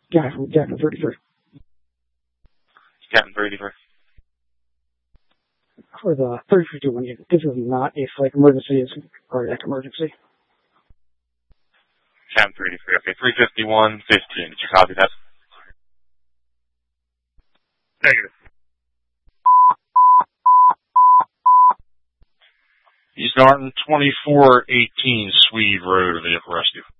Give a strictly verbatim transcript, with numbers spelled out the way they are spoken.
Guy from Captain thirty-three. Captain thirty-three. For the thirty fifty-one unit, this is not a psych emergency, it's a cardiac emergency. Captain thirty-three, okay, three fifty-one fifteen. Did you copy that? Negative. East Norton, twenty-four eighteen Swede Road, vehicle rescue.